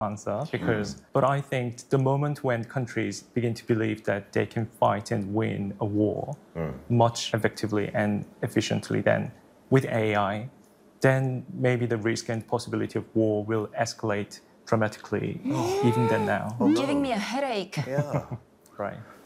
answer but I think the moment when countries begin to believe that they can fight and win a war much effectively and efficiently than with AI, then maybe the risk and possibility of war will escalate dramatically even than now. Giving me a headache. Yeah. Right.